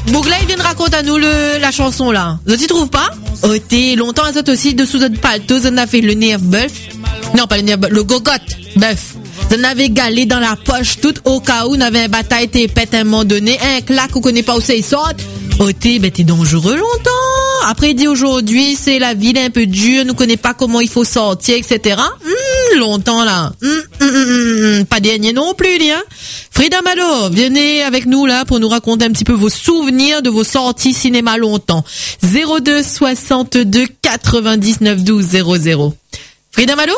Bougla, il vient de raconter à nous la chanson là. Vous t'y trouvez pas? Oh, t'es longtemps à ça aussi, dessous notre paletot, on a fait le nerf bœuf. Non, pas le nerf bœuf, le gogotte bœuf. On avait galé dans la poche tout au cas où on avait un bataille, t'es pète à un moment donné, un claque, on connaît pas où ça il sort. Oh, t'es dangereux longtemps. Après, il dit aujourd'hui, c'est la ville un peu dure, nous connaît pas comment il faut sortir, etc. Longtemps, là. Pas dernier non plus, hein. Frida Malo, venez avec nous, là, pour nous raconter un petit peu vos souvenirs de vos sorties cinéma longtemps. 02 62 99 12 00. Frida Malo?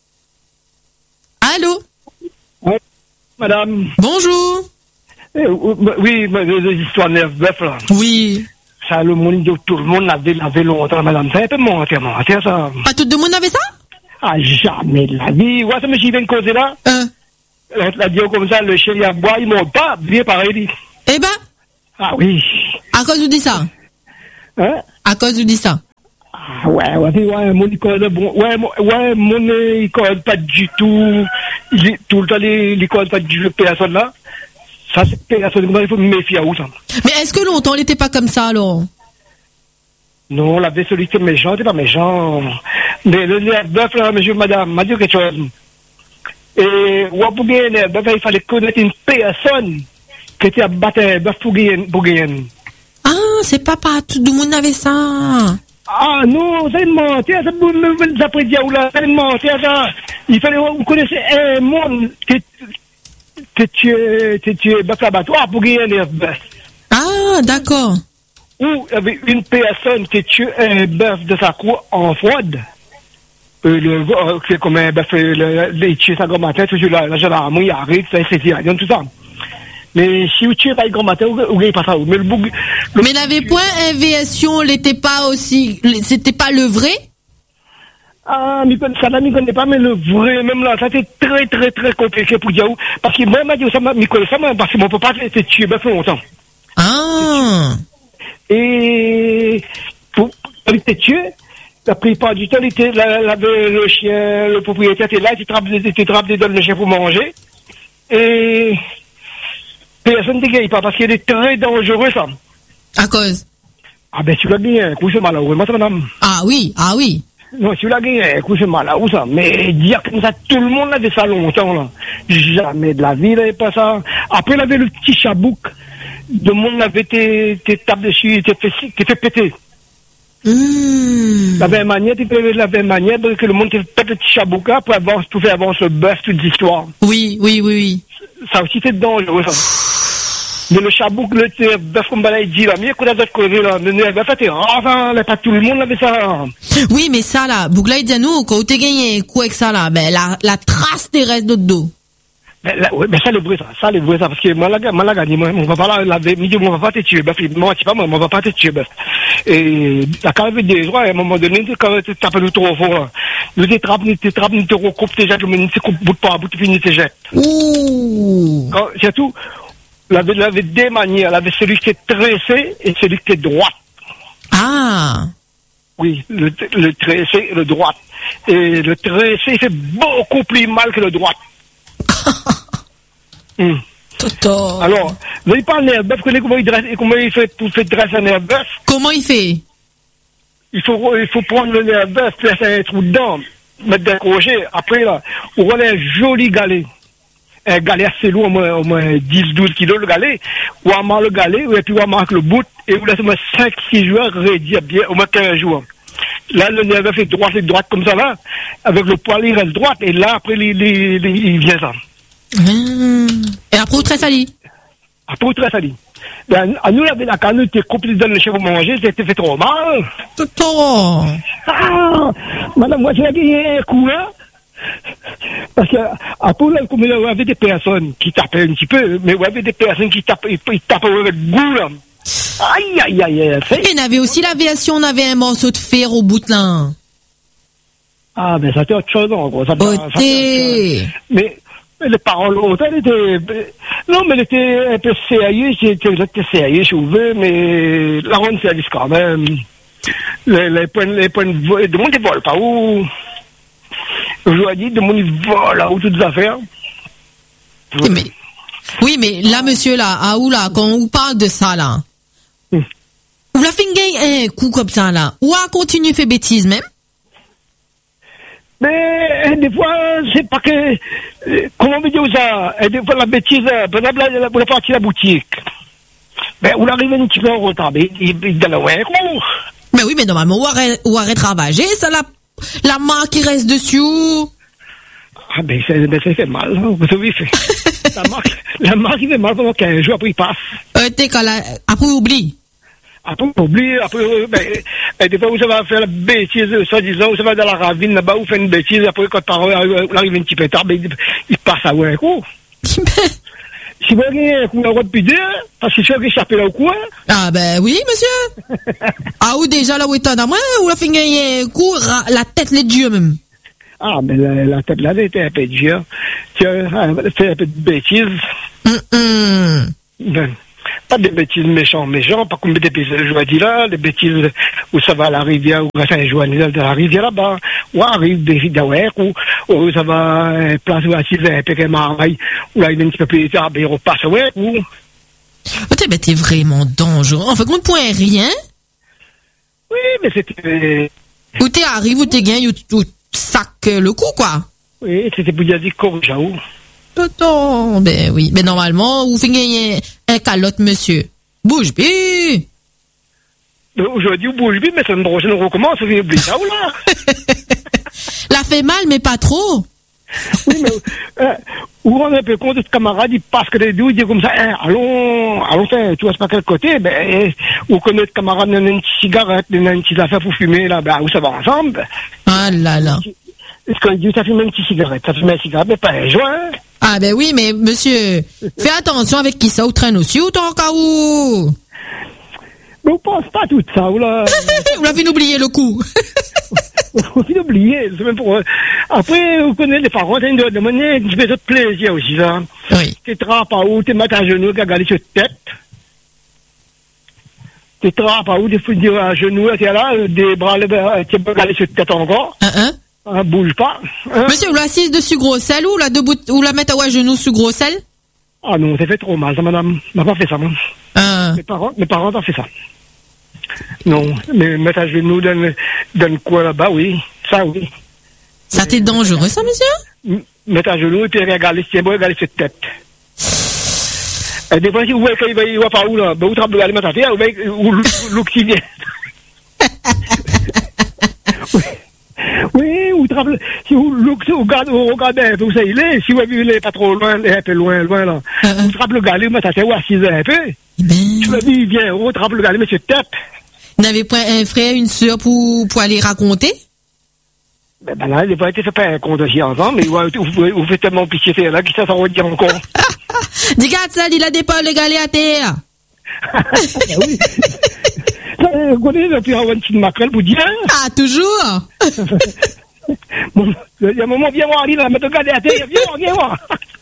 Allô? Oui, madame. Bonjour. Oui, les histoires nerveuses, là. Oui. Ça, le monde, tout le monde l'avait longtemps, madame. Ça, un peu mentir, ça. Pas tout le monde avait ça? Ah, jamais de la vie. Ouais, ça me chie bien causer là. La dire comme ça, le chien, il a bois, il monte pas, bien pareil. Eh ben? Ah oui. À cause vous dit ça? Hein? À cause vous dit ça? Ah ouais, mon école, bon, mon école, pas du tout. Tout le temps, l'école, pas du tout, personne là. Ça, c'est personne, il faut me méfier à où ça. Mais est-ce que longtemps, il n'était pas comme ça, alors? Non, la vaisselle était méchant, c'est pas méchant. Mais le nerf bœuf, là, monsieur, madame, m'a dit quelque chose. Et, pour gagner un nerf bœuf, il fallait connaître une personne qui était à battre un bœuf pour gagner. Ah, c'est pas tout le monde avait ça. Ah non, c'est une mentir, c'est pour me après dire là, c'est une mentir, ça. Il fallait, vous connaissez un monde que tu es bœuf l'abattoir pour gagner un nerf bœuf. Ah, d'accord. Ou il y avait une personne qui tue un bœuf de sa cour en froide. C'est comme un bœuf, il tue sa grand-mère, toujours la gendarmerie arrive, ça, c'est tout ça. Mais si vous tuez pas une grand-mère, vous gagnez pas ça. Mais il n'avait point invitation, n'était pas aussi, c'était pas le vrai? Ah, ça là, je connais pas, mais le vrai, même là, ça c'est très, très, très compliqué pour dire où. Parce que moi, je connais ça, parce que moi, je peux pas te tuer bœuf longtemps. Ah! Et pour te tuer, la plupart du temps, le chien, le propriétaire était là, il trappe donne le chien pour manger. Et personne ne gagne pas parce qu'il est très dangereux, ça. À cause? Ah ben, tu l'as gagné un coup, c'est malheureux, madame. Ah oui. Non, tu l'as gagné un coup, c'est malheureux, ça. Mais dire comme ça, tout le monde avait ça longtemps, là. Jamais de la vie, il n'avait pas ça. Après, il avait le petit chabouk. Le monde avait été tapé dessus, t'es fait péter. La même manière, que le monde te pète le petit chabouka pour faire avancer le bœuf, toute l'histoire. Oui. Ça aussi, c'est dangereux, ça. Mais le chabouk, le bœuf, comme il dit, là, mais qu'on a d'autres causes, là, le bœuf, c'est rare, pas tout le monde avait ça. Oui, mais ça, là, Bougla, il dit à nous, quand tu gagné un coup avec ça, là, ben, la trace des restes d'autres dos. Mais ça, le vrai, ça, parce que moi, la gagné, on va pas là, on va pas te tuer, bœuf, moi, c'est pas moi, on va pas te tuer, bœuf. Et, la carrière des droits, à un moment donné, quand tu t'appelles trop fort, là, nous t'attrapes, nous te recoupes tes jettes, nous te coupes bout par bout, tu finis tes jettes. Ouh! C'est tout. Il avait deux manières, il avait celui qui est tressé et celui qui est droit. Ah! Oui, le tressé et le droit. Et le tressé fait beaucoup plus mal que le droit. Toto. Alors, vous n'avez pas un nerf bœuf, comment il fait pour faire dresser un nerf bœuf? Comment il fait? Il faut prendre le nerf bœuf, placer un trou dedans, mettre des crochets, après là, on va un joli galet. Un galet assez lourd, au moins 10-12 kilos le galet, ou on marque le galet, et puis on marque le bout, et vous laissez au moins 5-6 jours réduire bien, au moins 15 jours. Là, le nerf bœuf est droite comme ça là, avec le poil il reste droite, et là, après, il vient ça. Et après, vous tresse ali? Après, vous tresse ali. Ben, à nous, la canne, t'es coupé dans le chien pour manger, c'était fait trop mal. Toto. Ah, madame, moi, j'ai gagné un coup, là. Parce que, après, là, comme il y avait des personnes qui tapaient un petit peu, mais il y avait des personnes qui tapaient avec goût, là. Aïe. Et on avait aussi l'aviation, on avait un morceau de fer au bout de là. Ah, ben, ça c'était autre chose, encore. Mais les paroles, elle était, non, mais elle était un peu sérieuse, c'était sérieux, je veux, mais la ronde service quand même. Les points de monde, ils volent pas où. Aujourd'hui, de monde, ils volent là où toutes les affaires. Oui, mais là, monsieur, là, à où, là, quand on parle de ça, là, Ou la fin gagne un coup comme ça, là. Ou a continué faire bêtises, même? Mais, des fois, c'est pas que, comment on dit ça, des fois, la bêtise, par exemple, pour la partie de la boutique. Ben, on arrive un petit peu en retard, mais il dans la ouais, Mais oui, mais normalement, ou arrête travailler, ça, la main qui reste dessus. Ah, ben, ça fait mal, hein. Vous savez, la marque, il fait mal pendant 15 jours, après, il passe. T'es quand après, oublie. Après, on oublie, après, des fois, vous allez faire la bêtise, soi-disant, vous allez dans la ravine, là-bas, vous faites une bêtise, après, quand on arrive un petit peu tard, ben, il passe à un coup. Si vous avez un coup, de pider, parce que si vous avez échappé là au coin. Ah, ben oui, monsieur. Ah, ou déjà, là où est à moi, ou la fin gagne un coup, la tête, les dieux, même. Ah, mais la tête là, était un peu dure. Tu as fait un peu de bêtises. Ben, pas des bêtises méchantes, pas comme des bêtises, je vais dire là, des bêtises où ça va à la rivière, ou à Saint-Joannel de la rivière là-bas, ou arrive des rivières, ou ça va place où assise un peu comme marmaille, ou là il est un petit peu plus tard, ben il repasse, ouais, ou. T'es vraiment dangereux. En fait, compte point rien. Oui, mais c'était. Ou t'es arrive, ou t'es gagné, ou sac le coup, quoi. Oui, c'était pour dire corrige où. Ben oui, mais normalement, vous faites gagner un calotte, monsieur. Bouge bien. Aujourd'hui, vous bouge bien, mais ça me recommence, vous oubliez ça ou là? La fait mal, mais pas trop. Oui, mais, où on est un peu compte de camarades, ils passent que des deux, ils disent comme ça, allons, tu vois, c'est pas quel côté, ben, ou que notre camarade n'a une cigarette, n'a une petite affaire pour fumer, là, ben, où ça va ensemble. Ah là là. Est-ce qu'on dit, ça fume une petite cigarette, mais pas un joint. Ah ben oui, mais monsieur, fais attention avec qui ça ou traîne aussi, ou tant qu'à où. Mais on pense pas tout ça, ou là. On l'a fait oublier le coup. On fait oublier, c'est même pour. Après, vous connaissez les parents, t'as une demande, un petit peu de plaisir aussi, ça. Oui. Tu trappes à où, tu mets à genoux, tu regardes sur tête. Tu trappes à où, tu fais dire à genoux, tu es là, des bras, tu peux regarder sur tête encore. Bouge pas. Monsieur, vous l'assise dessus gros sel ou la debout, ou la mettre à genoux sous gros sel? Ah non, ça fait trop mal, ça, madame. M'a pas fait ça, moi. Mes parents ont fait ça. Non, mais mettre à genoux dans le coin là-bas, oui. Ça, oui. Ça t'est dangereux, ça, monsieur? Mettre à genoux et puis regarder cette tête. Et des fois, si vous voyez qu'il va pas où, là, ben, vous tremblez aller mettre à terre, ou l'eau qui vient. Oui, ou tremblez, si vous regardez un peu où ça il est, si vous vivez pas trop loin, un peu loin, là, vous tremblez le galet, vous mettez à terre, ou assise un peu. Si vous il vient, vous tremblez le galet, mais cette tête. Vous n'avez pas un frère, une sœur pour aller raconter? Ben là, il va être fait un compte aussi ensemble, mais vous faites tellement pitié, là, qui ça va dire encore. Regarde ça, il a des pas le galet à terre. Oui. Vous connaissez, depuis avoir une petite maquerelle pour dire. Ah, toujours? Bon, il y a un moment, viens voir, là, mettre le galet à terre, viens voir.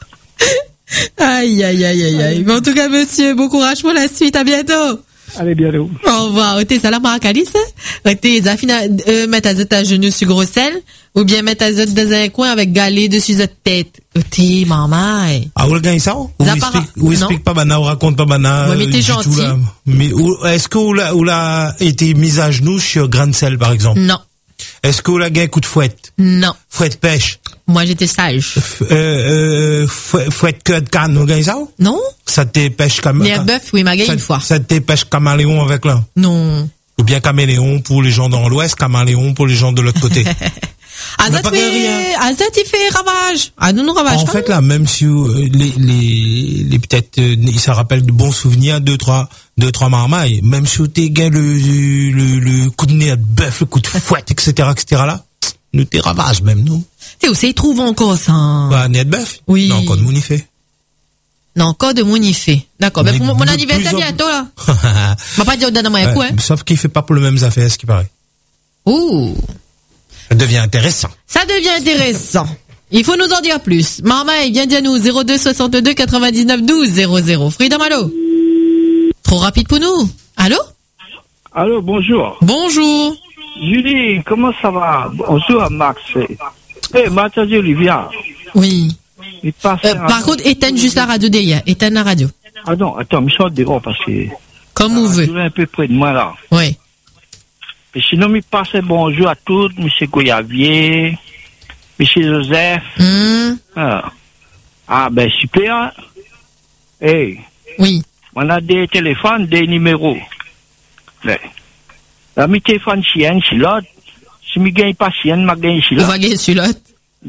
Aïe. Mais en tout cas, monsieur, bon courage pour la suite, à bientôt. Allez, bientôt. Au revoir. T'es ça la marque Alice? T'es Zafina, mettre à genoux sur gros sel, ou bien mettre à dans un coin avec galet dessus sa tête. T'es maman. Ah, vous le gagnez ça? Ou explique pas bana, ou raconte pas bana. Ouais, mais t'es gentil. Mais est-ce que vous l'a été mise à genoux sur grain de sel, par exemple? Non. Est-ce que vous l'a gagné coup de fouette? Non. Fouette pêche? Moi, j'étais sage. Fouette queue de canne, vous gagnez ça? Non. Ça te pêche comme... Les bœuf, oui, m'a gagné une fois. Ça te pêche caméléon avec là? Non. Ou bien caméléon pour les gens dans l'ouest, caméléon pour les gens de l'autre côté. Azat il fait ravage. Ah, non, ravage. En fait, là, même si les peut-être, ça rappelle de bons souvenirs, deux, trois marmailles, même si t'es gagné le coup de nez de bœuf, le coup de fouette, etc., là, nous t'es ravage même, non? Tu sais, ils trouvent encore ça. Bah, nez de bœuf? Oui. Non, encore de mounifé. Non, encore de mounifé. D'accord. Ben, pour mon anniversaire bientôt, là. M'a pas dit au dernier coup, hein. Sauf qu'il fait pas pour les mêmes affaires, ce qui paraît. Ouh. Ça devient intéressant. Il faut nous en dire plus. Marmaille, viens dire nous 02 62 99 12 00. Freedom, allô? Trop rapide pour nous. Allô, bonjour. Bonjour. Julie, comment ça va? Bonjour, Max. Mathieu Olivia. Oui. Par contre, éteins juste la radio derrière. Éteins la radio. Ah non, attends, mais je sors dehors parce que... Comme vous voulez. Je vais un peu près de moi, là. Ouais. Et sinon, il passe bonjour à tous, monsieur Goyavier, monsieur Joseph. Ben, super. Hey. Oui. On a des téléphones, des numéros. Ben, là, mes téléphones chiennes, si l'autre. Si je gagne pas chienne, je gagne si On l'autre. va gagner sur l'autre.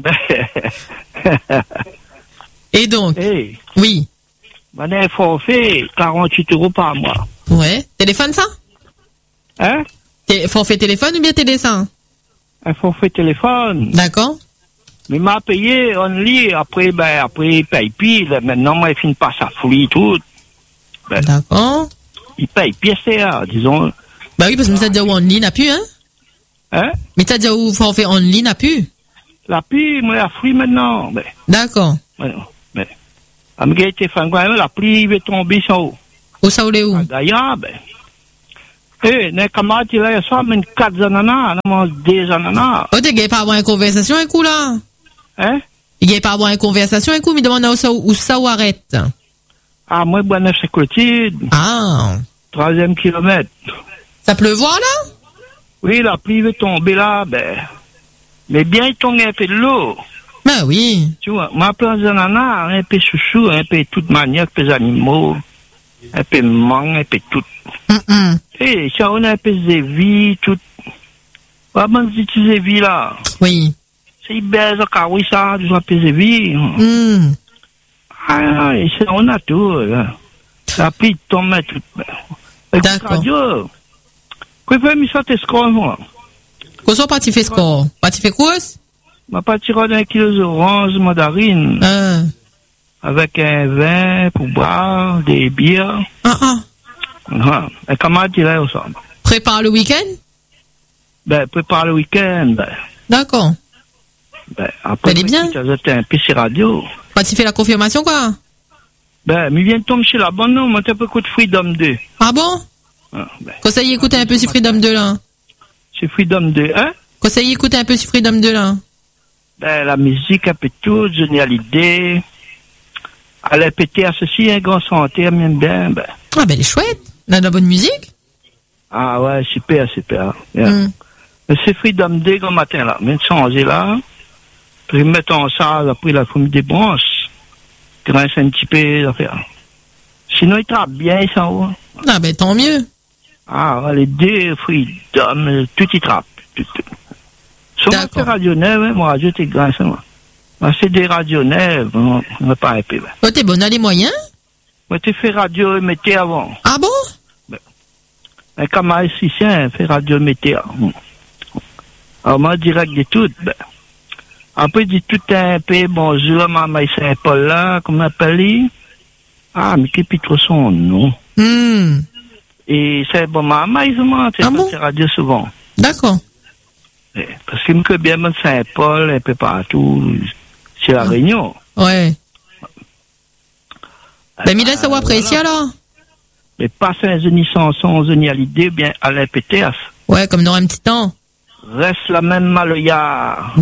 Et donc? Hey. Oui. On a un forfait, 48 € par mois. Ouais. Téléphone, ça? Hein? Forfait téléphone ou bien téléphone? Un forfait téléphone. D'accord. Mais m'a payé only, après, il paye pile. Maintenant, moi, il finit pas sa folie, tout. Ben, d'accord. Il paye pièce, disons. Bah oui, parce que ça dit où only n'a plus, hein? Hein? Mais ça dit où forfait only n'a plus? La pluie, moi, la fruit maintenant. Ben. D'accord. Ben, la pluie, il va tomber sur où? Où ça, où les où? D'ailleurs, ben. Les camarades, il y a ça, mais 4 ananas, on mange 2 ananas. Oh, t'es pas avoir une conversation, un coup, là? Hein? Il y a pas avoir une conversation, un coup, mais demande où ça arrête. Ah, moi, bonne neuf, c'est Clotilde. Ah. 3e kilomètre. Ça pleuvoir, là? Oui, la pluie va tomber là, ben. Mais bien, il tombe un peu de l'eau. Ben oui. Tu vois, ma place d'ananas, un peu chouchou, un peu toute manière, un peu animaux, un peu mangue, un peu tout. Et ça, on a un peu de vie, tout. Vraiment, c'est des vies là. Oui. C'est belle, ça, oui, ça, tu vois, des vies. Ah, et ça, on a tout, là. La pluie tombe, tout. D'accord. Quoi fait, mais ça, t'es score, moi? Qu'on soit parti fait score? Parti fait quoi? Ma partie d'un kilo d'orange, mandarine. Avec un vin pour boire, des bières. Et comment tu l'as ensemble? Prépare le week-end? Ben, prépare le week-end. Ben. D'accord. Ben, après, elle est bien. Tu as un PC radio. Bah, tu fais la confirmation, quoi? Ben, mais viens de tomber chez la bonne, non, moi, t'as un peu de Freedom 2. Ah bon? Ben. Conseil, écoutez un peu sur Freedom 2, là. C'est Freedom 2, hein? Conseil, écoutez un peu sur Freedom 2, là. Ben, la musique, un peu tout, génialité. Elle a pété à ceci, un grand santé, elle m'aime bien, ben. Ah, ben, elle est chouette. On a de la bonne musique. Ah, ouais, super, super. Yeah. Mais c'est Freedom 2, grand matin, là. Viens de changer, là. Puis, mettons ça, après, la famille des branches. Grince un petit peu, d'affaires. Sinon, il trappe bien, ça, ouais. Ah, ben, tant mieux. Ah, ouais, les 2 Freedom, tout y trappe. Tout. Sur ma radio neuve, hein, moi, je t'ai grince, moi. C'est des radios neuves, on va pas un peu. Ben. Oh, t'es bon, on a les moyens? Moi, t'es fait radio et métier avant. Ah bon? Ben, comme ici, fait radio et métier. Alors, moi, direct de tout, ben. Après, dit tout un peu, bonjour, maman Saint-Paul là, comment on appelle? Ah, mais qui trop son nom? Et c'est bon, maman, ils ont fait radio souvent. D'accord. Parce qu'il me connaît bien Saint-Paul, un peu partout. C'est la Réunion. Ouais. Ben, mais là, ça va apprécier, alors. Mais pas Saint-Denis Sanson, Denis Hallyday, bien Alain Péters. Ouais, comme dans un petit temps. Reste la même maloya.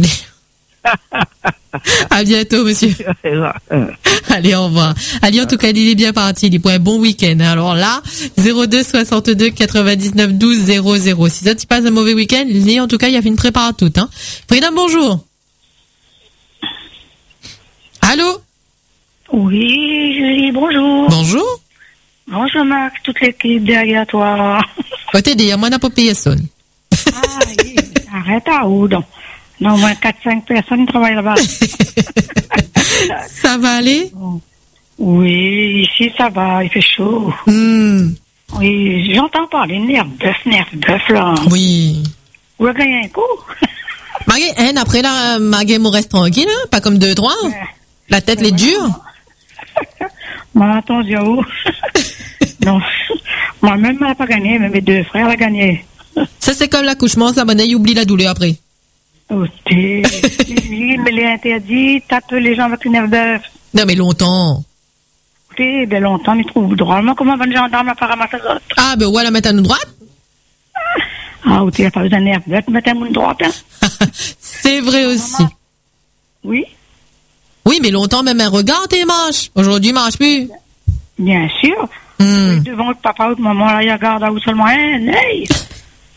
À bientôt, monsieur. Allez, au revoir. Allez, en tout cas, il est bien parti. Il est pour un bon week-end. Alors là, 02 62 99 12 00. Si ça, tu passes un mauvais week-end, lui, en tout cas, il a fait une prépa à toute, hein. Frida, bonjour. Allô? Oui, Julie, bonjour. Bonjour. Bonjour, Marc, toute l'équipe derrière toi. Côté derrière moi, n'a pas payé son. Arrête à où, donc? Non, moins 4-5 personnes travaillent là-bas. Ça va aller? Oui, ici, ça va, il fait chaud. Oui, j'entends parler de nerf bœuf, là. Oui. Vous avez gagné un coup? Marie, après là, Marie, on reste tranquille, hein? Pas comme 2-3. La tête, les dure. Moi, attention. Non. Moi-même, elle n'a pas gagné, mais mes 2 frères, elle a gagné. Ça, c'est comme l'accouchement, ça il oublie la douleur après. Oh, mais les interdits, tape les gens avec une nerf bœuf. Non, mais longtemps. Oui, ben longtemps, ils trouvent drôlement comment va le gendarme à faire ramasser ça. Ah, ben ouais, la mettre à nous droite? Ah, il n'y a pas besoin de nerf bœuf, mettre à nous droite, hein. C'est vrai aussi. Oui? Oui, mais longtemps, même un regard, t'es manche. Aujourd'hui, il marche plus. Bien sûr. Devant le papa ou le maman, là, il regarde à où seulement un œil.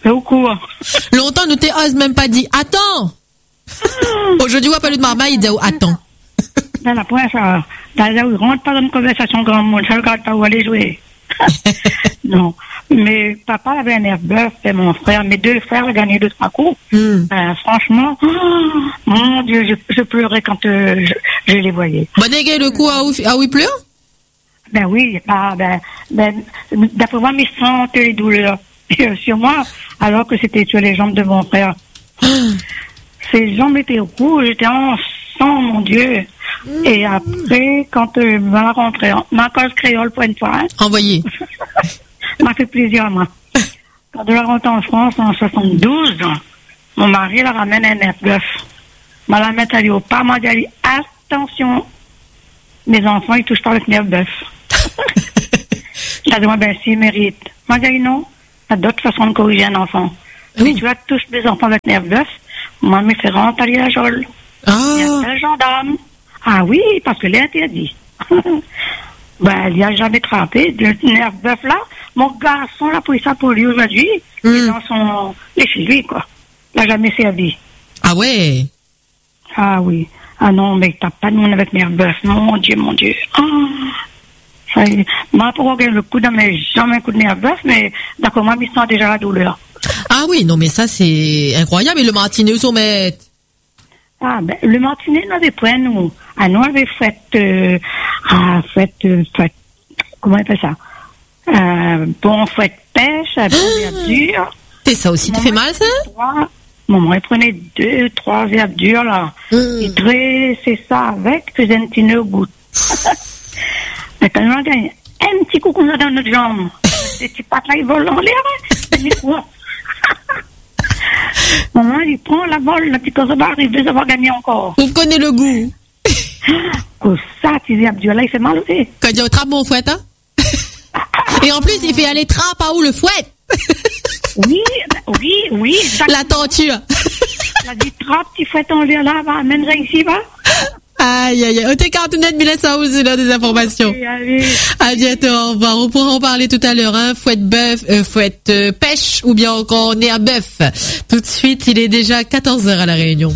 C'est au cours. Longtemps, nous t'ose même pas dit, attends! Aujourd'hui, on va parler de marmaille, il dit, attends. Dans la première fois, il rentre pas dans une conversation grand monde, je regarde pas où aller jouer. Non. Mais papa avait un nerf bœuf, et mon frère, mes deux frères ont gagné 2-3 coups. Franchement, mon Dieu, je pleurais quand je les voyais. Bon, égaye le coup à où il pleure? Ben oui, d'après moi, mes sentent les douleurs sur moi, alors que c'était sur les jambes de mon frère. Ses jambes étaient rouges, j'étais en sang, mon Dieu. Et après, quand ma rentrée, ma cause créole pour une fois, envoyé. m'a fait plaisir à moi. Quand je la rentre en France en 72, mon mari la ramène un nerf bœuf. Ma la met à lui au pas, m'a dit, attention, mes enfants, ils touchent pas le nerf bœuf. J'ai dit, ben, s'ils méritent. M'a dit, non, il y a d'autres façons de corriger un enfant. Si tu vas toucher les enfants avec nerf bœuf, moi, me fait rentrer à la geôle. Il y a un gendarme. Ah oui, parce que l'interdit. Ben, il n'y a jamais trempé le nerf bœuf là. Mon garçon l'a pris ça pour lui aujourd'hui. Il est dans son... Il est chez lui, quoi. Il n'a jamais servi. Ah ouais? Ah oui. Ah non, mais t'as pas de monde avec nerf bœuf. Mon Dieu, mon Dieu. Moi, pour regarder le coup d'un, mais jamais un coup de nerf bœuf, mais d'accord, moi, il sent déjà la douleur. Ah oui, non, mais ça, c'est incroyable. Et le martinet, où sont mettre? Ah, ben, le martinet, nous avait point, nous. Ah, nous, avait fait, comment on appelle ça? Bon, fait pêche, à bon dur. T'es ça aussi, t'as fait mal, ça? Maman, il prenait 2-3 herbes dures, là. Il dressait ça avec, faisait un petit nœud au bout. Mais quand on a gagné un petit coup comme ça dans notre jambe, ces petits pattes là, ils volent en l'air, Maman, il prend la vol, la petite barre, il veut avoir gagné encore. Vous connaissez le goût? Que ça, ces herbes dures là, il fait mal aussi. Quand il trappe mon fouet, hein? Et en plus, il fait aller trappe à où le fouet? Oui. La tenture. La dit trappe, tu fouet en l'air là, va, amènerai ici, va. Aïe, aïe, aïe. Au cartonnette, mais laisse ça où c'est là des informations. Okay, allez. À bientôt, au revoir. On pourra en parler tout à l'heure, hein. Fouette bœuf, fouette pêche, ou bien encore nerf bœuf. Tout de suite, il est déjà 14h à La Réunion.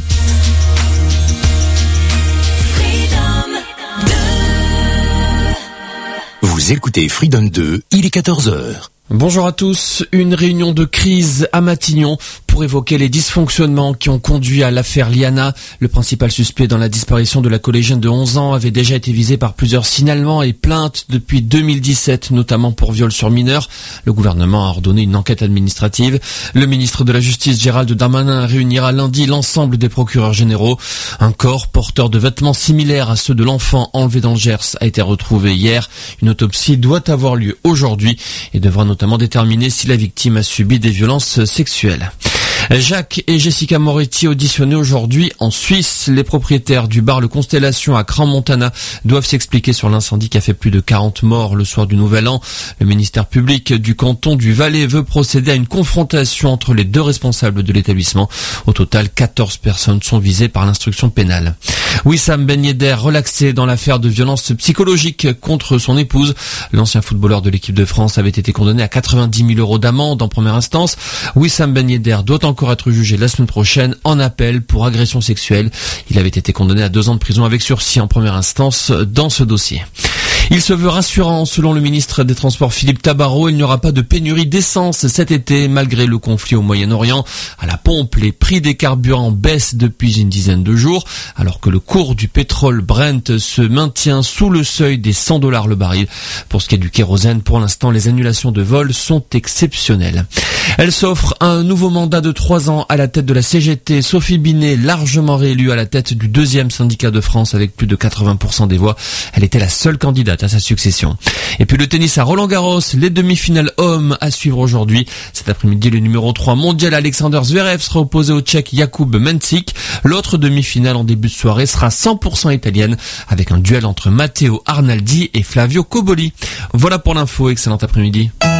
Vous écoutez Freedom 2, il est 14h. Bonjour à tous. Une réunion de crise à Matignon pour évoquer les dysfonctionnements qui ont conduit à l'affaire Liana. Le principal suspect dans la disparition de la collégienne de 11 ans avait déjà été visé par plusieurs signalements et plaintes depuis 2017, notamment pour viol sur mineur. Le gouvernement a ordonné une enquête administrative. Le ministre de la Justice, Gérald Darmanin, réunira lundi l'ensemble des procureurs généraux. Un corps porteur de vêtements similaires à ceux de l'enfant enlevé dans le Gers a été retrouvé hier. Une autopsie doit avoir lieu aujourd'hui et devra notamment déterminer si la victime a subi des violences sexuelles. Jacques et Jessica Moretti auditionnés aujourd'hui en Suisse. Les propriétaires du bar Le Constellation à Crans-Montana doivent s'expliquer sur l'incendie qui a fait plus de 40 morts le soir du Nouvel An. Le ministère public du canton du Valais veut procéder à une confrontation entre les deux responsables de l'établissement. Au total, 14 personnes sont visées par l'instruction pénale. Wissam Ben Yedder relaxé dans l'affaire de violence psychologique contre son épouse. L'ancien footballeur de l'équipe de France avait été condamné à 90 000 € d'amende en première instance. Wissam Ben Yedder doit encore être jugé la semaine prochaine en appel pour agression sexuelle. Il avait été condamné à 2 ans de prison avec sursis en première instance dans ce dossier. Il se veut rassurant, selon le ministre des Transports Philippe Tabarot, il n'y aura pas de pénurie d'essence cet été malgré le conflit au Moyen-Orient. À la pompe, les prix des carburants baissent depuis une dizaine de jours, alors que le cours du pétrole Brent se maintient sous le seuil des $100 le baril. Pour ce qui est du kérosène, pour l'instant, les annulations de vols sont exceptionnelles. Elle s'offre un nouveau mandat de 3 ans à la tête de la CGT. Sophie Binet, largement réélue à la tête du 2e syndicat de France avec plus de 80% des voix. Elle était la seule candidate à sa succession. Et puis le tennis à Roland-Garros, les demi-finales hommes à suivre aujourd'hui. Cet après-midi, le numéro 3 mondial Alexander Zverev sera opposé au Tchèque Jakub Mencic. L'autre demi-finale en début de soirée sera 100% italienne avec un duel entre Matteo Arnaldi et Flavio Cobolli. Voilà pour l'info, excellent après-midi.